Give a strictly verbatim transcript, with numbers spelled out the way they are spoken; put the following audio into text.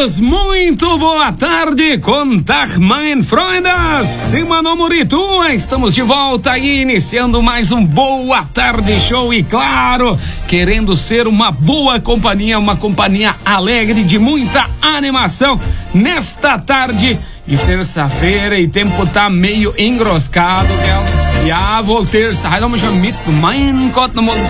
amigos, muito boa tarde, Kontag mein Freundes, Simano Muritua, estamos de volta aí, iniciando mais um Boa Tarde Show e claro, querendo ser uma boa companhia, uma companhia alegre de muita animação nesta tarde de terça-feira e o tempo tá meio enroscado, gell? Ja, wohl terça, heute haben wir schon mit, mein Gott, nochmal